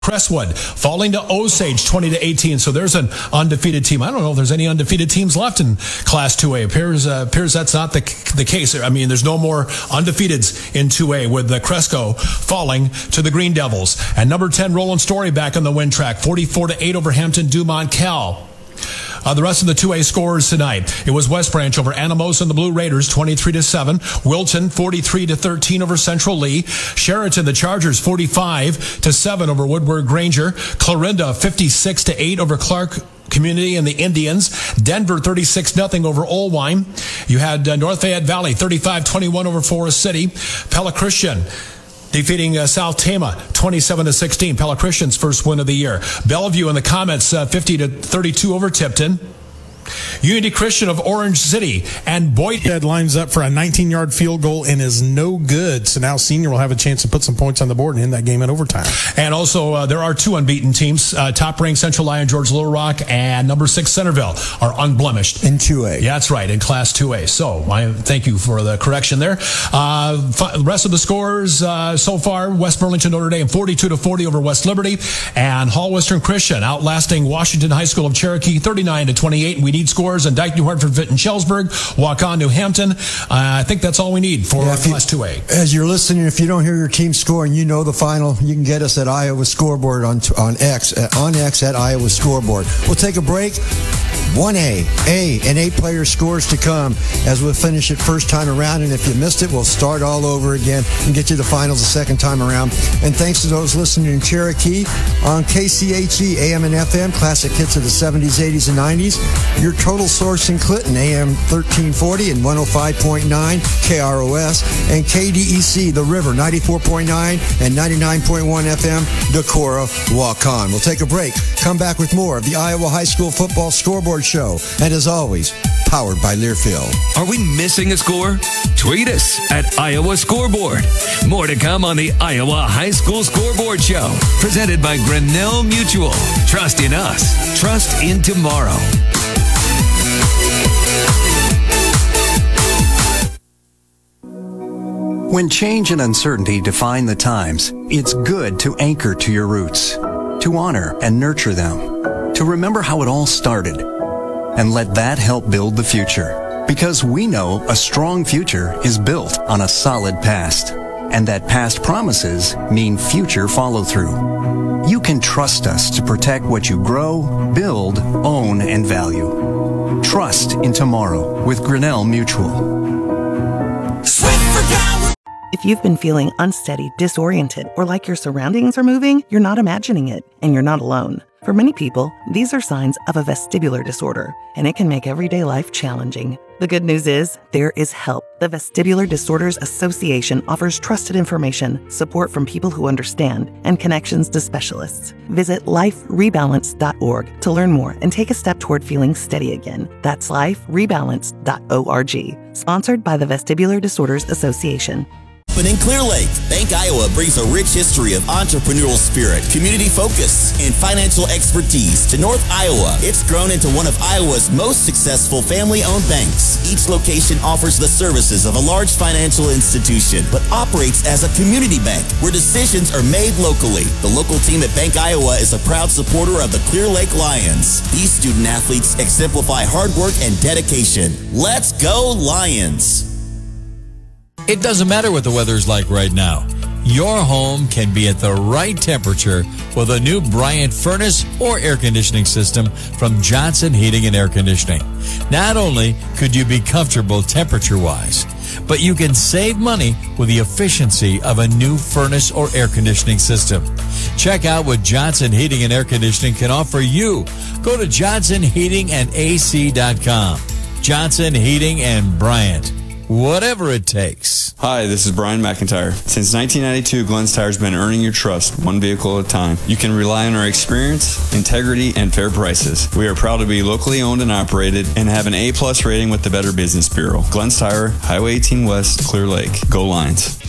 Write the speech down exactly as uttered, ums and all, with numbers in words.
Crestwood falling to Osage twenty to eighteen. So there's an undefeated team. I don't know if there's any undefeated teams left in Class two A. Appears, uh, appears that's not the the case. I mean, there's no more undefeateds in two A with the Cresco falling to the Green Devils. And number ten, Roland Story back on the win track, forty-four to eight over Hampton Dumont Cal. Uh, the rest of the two A scores tonight. It was West Branch over Anamos and the Blue Raiders, twenty-three to seven. Wilton, forty-three to thirteen over Central Lee. Sheraton, the Chargers, forty-five to seven over Woodward Granger. Clarinda, fifty-six to eight over Clark Community and the Indians. Denver, thirty-six nothing over Olwine. You had uh, North Fayette Valley, thirty-five twenty-one over Forest City. Pella Christian defeating uh, South Tama, twenty-seven to sixteen. Pella Christian's first win of the year. Bellevue in the Comets, uh, fifty to thirty-two over Tipton. Unity Christian of Orange City and Boyd lines up for a nineteen-yard field goal and is no good. So now Senior will have a chance to put some points on the board and end that game in overtime. And also, uh, there are two unbeaten teams. Uh, top-ranked Central Lyon, George Little Rock, and number six Centerville are unblemished. In two A. Yeah, that's right, in Class two A. So I thank you for the correction there. Uh, the rest of the scores uh, so far, West Burlington Notre Dame, forty-two to forty over West Liberty. And Hall Western Christian outlasting Washington High School of Cherokee, thirty-nine to twenty-eight. And we need scores. And Dyke New Hartford, Vinton, Schellsburg, walk on New Hampton. Uh, I think that's all we need for yeah, Class two A. As you're listening, if you don't hear your team score and you know the final, you can get us at Iowa Scoreboard on on X, at, on X at Iowa Scoreboard. We'll take a break. one A, A, and eight player scores to come as we'll finish it first time around. And if you missed it, we'll start all over again and get you the finals the second time around. And thanks to those listening in Cherokee on K C H E, A M and F M, classic hits of the seventies, eighties, and nineties. Your total source in Clinton, A M thirteen forty and one oh five point nine, K R O S. And K D E C, The River, ninety-four point nine and ninety-nine point one F M, Decorah, Walk On. We'll take a break. Come back with more of the Iowa High School Football Scoreboard Show. And as always, powered by Learfield. Are we missing a score? Tweet us at Iowa Scoreboard. More to come on the Iowa High School Scoreboard Show. Presented by Grinnell Mutual. Trust in us. Trust in tomorrow. When change and uncertainty define the times, it's good to anchor to your roots, to honor and nurture them, to remember how it all started, and let that help build the future. Because we know a strong future is built on a solid past, and that past promises mean future follow-through. You can trust us to protect what you grow, build, own, and value. Trust in tomorrow with Grinnell Mutual. If you've been feeling unsteady, disoriented, or like your surroundings are moving, you're not imagining it, and you're not alone. For many people, these are signs of a vestibular disorder, and it can make everyday life challenging. The good news is, there is help. The Vestibular Disorders Association offers trusted information, support from people who understand, and connections to specialists. Visit life rebalance dot org to learn more and take a step toward feeling steady again. That's life rebalance dot org. Sponsored by the Vestibular Disorders Association. In Clear Lake, Bank Iowa brings a rich history of entrepreneurial spirit, community focus, and financial expertise to North Iowa. It's grown into one of Iowa's most successful family-owned banks. Each location offers the services of a large financial institution, but operates as a community bank where decisions are made locally. The local team at Bank Iowa is a proud supporter of the Clear Lake Lions. These student athletes exemplify hard work and dedication. Let's go Lions! It doesn't matter what the weather's like right now. Your home can be at the right temperature with a new Bryant furnace or air conditioning system from Johnson Heating and Air Conditioning. Not only could you be comfortable temperature-wise, but you can save money with the efficiency of a new furnace or air conditioning system. Check out what Johnson Heating and Air Conditioning can offer you. Go to johnson heating and a c dot com. Johnson Heating and Bryant. Whatever it takes. Hi, this is Brian McIntyre. Since nineteen ninety-two, Glenn's Tire's been earning your trust one vehicle at a time. You can rely on our experience, integrity, and fair prices. We are proud to be locally owned and operated and have an A plus rating with the Better Business Bureau. Glenn's Tire, Highway eighteen West, Clear Lake. Go Lions.